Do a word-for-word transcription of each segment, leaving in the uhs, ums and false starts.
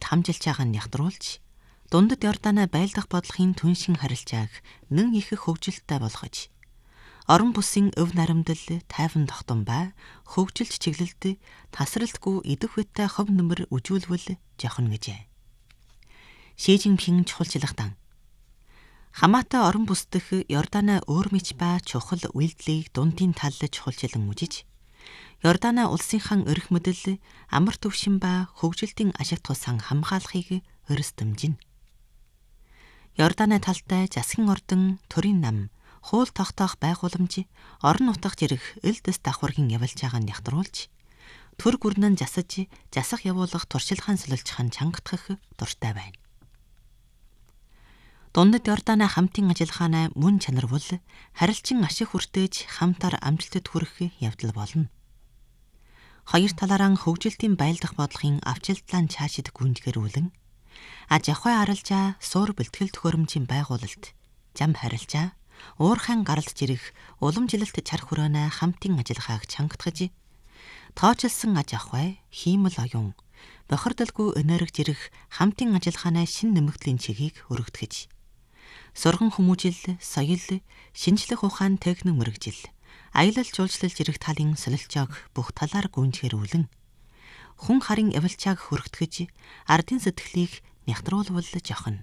хамжилж байгааг нь ягтруулж, дундад Йорданаа байлдах бодлогын түншин харилцааг нэн их хөгжилттэй болгож, орон бүсийн өв нарамдал тайван тогтун ба хөгжилж чиглэлд тасралтгүй идэх үедээ хов нөмөр үжүүлвэл жохно гэжээ. Ши Жинпин чухалчлагдан хамаатай орон бүс дэх Йорданаа өөр мэч ба чухал үйлдэлийг дундын талд чухалчлан үжиж, Йорданаа улсынхан өрх мэдэл амар төвшин ба хөгжилтийн ашиг тусан хамгаалахыг өрс дэмжинэ. Йорданаа талтай засгийн ордон, төрийн нам, хууль тогтоох байгууламж, орон нутагт ирэх эл дэс давхаргийн явуулж байгааг нь ягтруулж, төр гүрнэн засаж, засах явуулах туршилгаан солилцохын чангатгах дуртай байна. Дундад Йорданаа хамтын ажиллагаанаа мөн чанарвал харилцан ашиг хүртээж хамтаар амжилтад хүрэх явдал болно. Хоёр талаараа хөгжилтийн байлдах бодлогын авчилтлаан чаашид гүнжгэрүүлэн, аж ахуй аралжаа суур бэлтгэл төхөөрөмжийн байгуулалт, зам харилцаа, уурхайн гаралж ирэх уламжилалт чар хүрээний хамтын ажиллагааг чангатгаж, тооцолсон аж ахуй, хиймэл оюун, бохирдолгүй энерги ирэх хамтын ажиллагааны шин нэмэгдлийн чигийг өргөдгөж, сурган хүмүүжил, соёл, шинжлэх ухаан техник мэрэгжил, аялал жуулчлалж ирэх талын солилцоог бүх талаар гүнжгэрүүлэн, хүн харын явалчааг хөргөтгөж, ардын сэтгэлийг нягтруулвал жохно.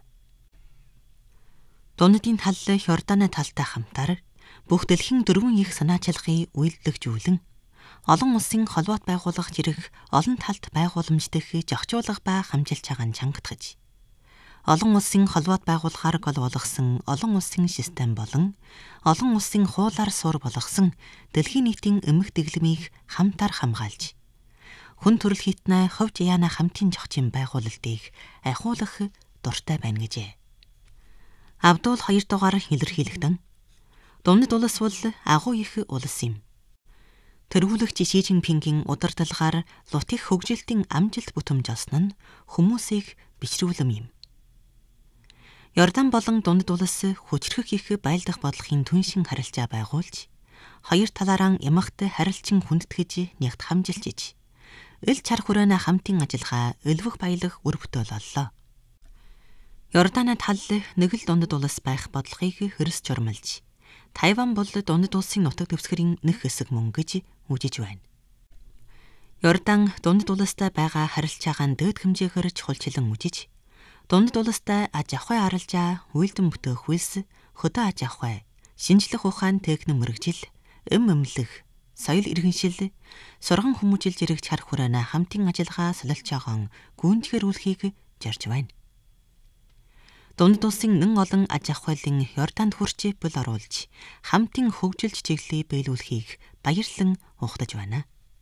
Дундын тал Йорданаа талтай хамтаар бүх дэлхийн дөрвөн их санаачилгыг үйлдвэрлэжүүлэн, олон улсын холбоот байгуулах зэрэг олон талт байгууламж дэх зохицуулах ба хамжилж байгааг нь чангатгаж, олон улсын холбоот байгуулахаар гол болгосон олон улсын систем болон олон улсын хуулиар суурь болгосон дэлхийн нийтийн эмх дэглэмийг хамтаар хамгаалж, хүн төрөл хитнэ ховж яана хамтын зохицын байгуулалтыг ахиулах дуртай байна гэжээ. Абдул хоёр дугаар илэрхийлэгдэн дундад улс бол агуу их улс юм. Тэргүүлэгч Ши Жинпингийн удирдлагаар лут их хөгжилтийн амжилт бүтэмж олсон нь хүмүүсийг бичрүүлэм юм. Йордан болон дундад улс хүчрэх их байлдах бодлогын түншин харилцаа байгуулж, хоёр талаараа ямагт харилцан хүндэтгэж нягт хамжилж иж, эл чар хүрээний хамтын ажиллагаа өлвөх баялаг үр бүтээл оллоо. Йорданаа тал нэг л дундад улс байх бодлогыг хөрс журмалж, Тайван бол дундад улсын нутаг дэвсгэрийн нэг хэсэг мөн гэж үжиж байна. Йордан дундад улстай байгаа харилцаагаа дээд хэмжээгээр чухалчлан үжиж, дундад улстай аж ахуй аралжаа, үйлдэн бүтээх хүйс, хөдөө аж ахуй, шинжлэх ухаан техник мэрэгжил, эм эмнэлэг, соёл иргэншил, сурган хүмүүжилж ирэх чар хүрээний хамтын ажиллагаа солилцоогоо гүнжгэрүүлэхийг зорж байна. Дундад улсын нэн олон аж ахуйлын Йорданд хүрч бүл оруулж, хамтын хөгжилж чиглэлийг биелүүлэхийг баярлан ухтаж байна.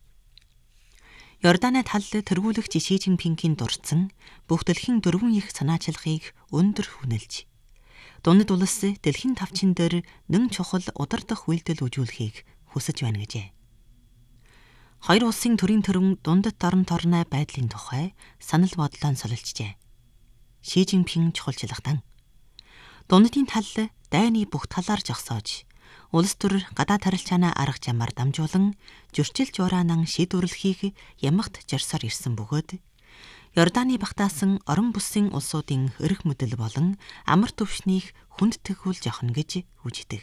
Йорданаа тал тэргүүлэгч Ши Жинпингийн дурдсан бүх дэлхийн дөрвөн их санаачилгыг өндөр хүнэлж, дундад улс дэлхийн тавчин дээр нэн чухал удирдах үйлдэл үзүүлэхийг хүсэж байна гэжээ. Хоёр улсын төрийн төрөн дундад орон торны байдлын тухай санал бодлоо солилцжээ. Ши Жинпин чухалчлагдан дундадын тал дайны бүх талаар зогсоож, улс төр гадаад харилцааны арга замаар дамжуулан зөрчил жураанан шийдвэрлэхийг ямагт зорсоор ирсэн бөгөөд, Йорданы багтаасан орон бүсийн улсуудын эрх мэдэл болон амар төвшнийг хүндэтгүүл жохно гэж үжидэг.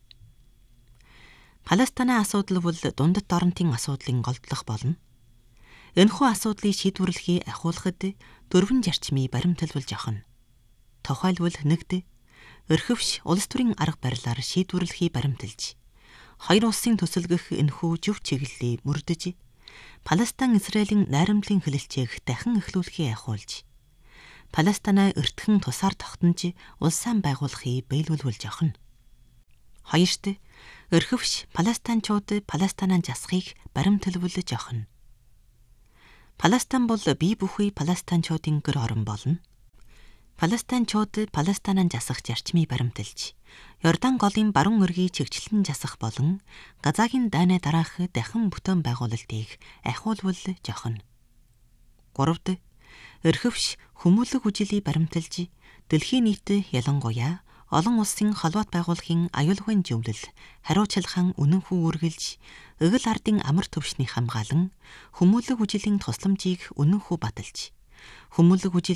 Палестины асуудал бол дундад орнтын асуудлын голдлох болно. Энэхүү асуудлыг шийдвэрлэхийг ахиулахад дөрвөн зарчмыг баримталвал жохно. Тухайлбал нэгд, өрхөвш улс төрийн арга барилаар шийдвэрлэхийг баримталж, хоёр улсын төсөлгөх энэхүү зөв чиглэлийг мөрдөж, Палестин Израилийн найрамдлын хэлэлцээг дахин эхлүүлэхийг ахиулж, Палестинаа эртхэн тусаар тогтнож улсаа байгуулахыг биелүүлвэл жохно. Хоёрт, өрхөвш Палестинчууд Палестинаа засахыг баримталвал жохно. Палестин бол бие бүхий Палестинчуудын гэр орон болно. Палестинчууд Палестинаа засах зарчмыг баримталж, Йордан голын баруун өргийг чигчлэн засах болон Газагийн дайны дараах дахин бүтээн байгуулалтыг ахиулвал жохно. Гуравд, өрхөвш хүмүүлэг үжилийг баримталж, дэлхийн нийт ялангуяа олон улсын холбоот байгууллагын аюулгүйн зөвлөл, хариуцлагаан үнэнхүү үргэлж, эгэл ардын амар төвшнийг хамгаалan, хүмүүлэг үжилийн тусламжийг үнэнхүү баталж, хүмүүлэг үжил